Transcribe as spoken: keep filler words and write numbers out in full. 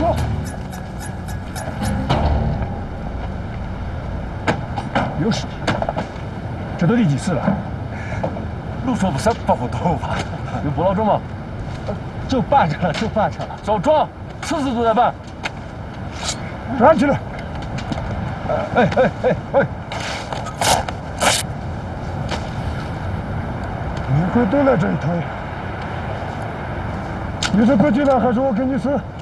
说。有尸体，这都第几次了？ 路说不是不糊涂吧？ 有捕捞证吗？ 就办着了，就办着了。 少装，次次都在办。站起来！哎哎哎哎！你快都来这一套呀！你是不进来，还是我给你死？